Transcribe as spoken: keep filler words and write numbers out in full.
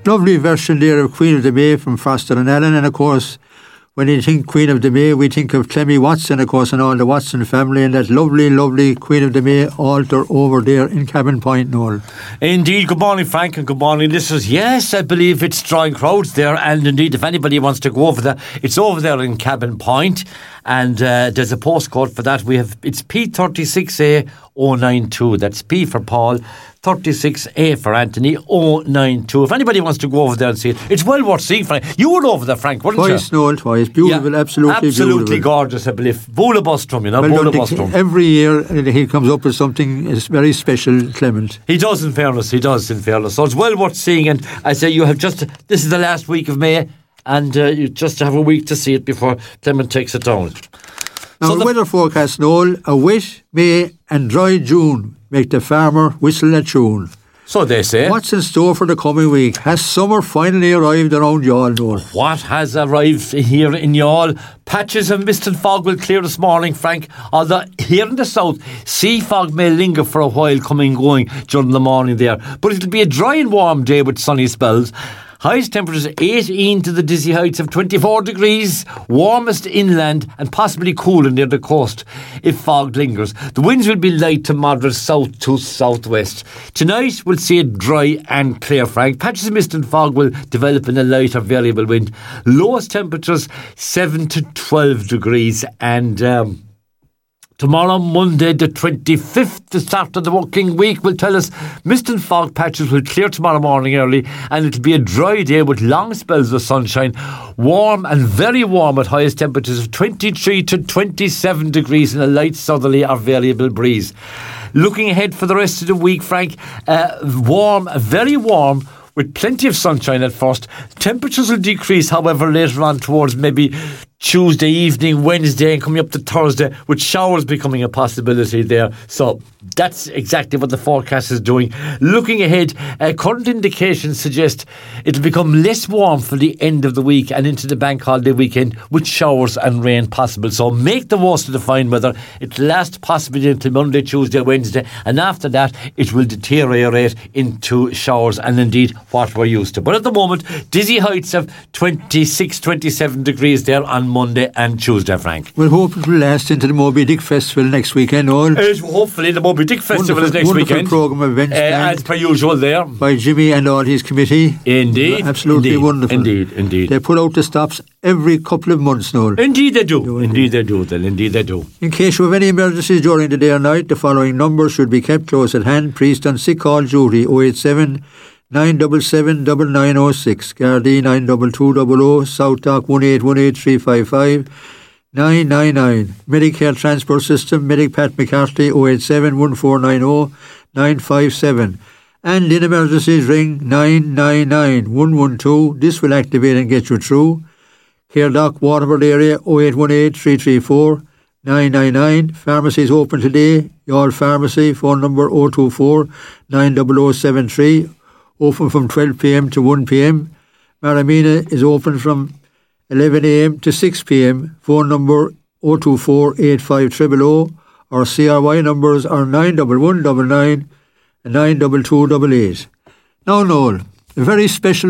lovely version there of Queen of the May from Foster and Allen. And of course, when you think Queen of the May, we think of Clemmy Watson, of course, and all the Watson family, and that lovely, lovely Queen of the May altar over there in Cabin Point, Noel. Indeed. Good morning, Frank, and good morning, listeners. Yes, I believe it's drawing crowds there, and indeed, if anybody wants to go over there, it's over there in Cabin Point, and uh, there's a postcode for that. We have it's P thirty-six A oh nine two. That's P for Paul, thirty-six A for Anthony, oh nine two. If anybody wants to go over there and see it, it's well worth seeing, Frank. You were over there, Frank, weren't twice, you? Noel, twice. Beautiful, yeah, absolutely, absolutely beautiful. Gorgeous, I believe. Bula Bustrom, you know, well, Bula Bustrom. Every year he comes up with something very special, Clement. He does, in fairness, he does, in fairness. So it's well worth seeing, and I say you have just, this is the last week of May, and uh, you just have a week to see it before Clement takes it down. Now, so the, the weather forecast, Noel, a wet May and dry June make the farmer whistle a tune. So they say. What's in store for the coming week? Has summer finally arrived around Youghal, Noel? What has arrived here in Youghal? Patches of mist and fog will clear this morning, Frank. Although here in the south, sea fog may linger for a while, coming and going during the morning there. But it'll be a dry and warm day with sunny spells. Highest temperatures eighteen to the dizzy heights of twenty-four degrees, warmest inland and possibly cooler near the coast if fog lingers. The winds will be light to moderate south to southwest. Tonight we'll see it dry and clear, Frank. Patches of mist and fog will develop in a lighter variable wind. Lowest temperatures seven to twelve degrees, and um, tomorrow, Monday the twenty-fifth, the start of the working week, will tell us mist and fog patches will clear tomorrow morning early, and it'll be a dry day with long spells of sunshine. Warm and very warm at highest temperatures of twenty-three to twenty-seven degrees and a light southerly or variable breeze. Looking ahead for the rest of the week, Frank, uh, warm, very warm, with plenty of sunshine at first. Temperatures will decrease, however, later on towards maybe Tuesday evening, Wednesday, and coming up to Thursday, with showers becoming a possibility there. So that's exactly what the forecast is doing. Looking ahead, uh, current indications suggest it'll become less warm for the end of the week and into the bank holiday weekend, with showers and rain possible. So make the most of the fine weather. It'll last possibly until Monday, Tuesday, Wednesday, and after that it will deteriorate into showers and indeed what we're used to. But at the moment, dizzy heights of twenty-six, twenty-seven degrees there on Monday and Tuesday, Frank. We'll hope it will last into the Moby Dick Festival next weekend, all. Uh, hopefully the Moby Dick Festival wonderful, is next wonderful weekend. Programme of events uh, as per usual there. By Jimmy and all his committee. Indeed. Absolutely indeed, wonderful. Indeed, indeed. They put out the stops every couple of months, Noel. Indeed they do. do indeed they do. Then. Indeed they do. In case you have any emergencies during the day or night, the following numbers should be kept close at hand. Priest on sick call duty oh eight seven, nine seven seven, nine nine oh six, Gardaí nine two two zero zero, South Dock one eight one eight three five five nine nine nine. Medicare Transport System, Medic Pat McCarthy oh eight seven, one four nine oh, nine five seven. And in emergencies, ring nine nine nine, one one two. This will activate and get you through. Caredock, Waterford area oh eight one eight, three three four, nine nine nine. Pharmacy is open today. Your pharmacy, phone number oh two four, nine zero zero seven three. Open from twelve p.m. to one p.m. Maramina is open from eleven a.m. to six p.m. Phone number oh two four, eight five zero zero zero. Our C R Y numbers are nine one one nine nine and nine two two eight eight. Now, Noel, a very special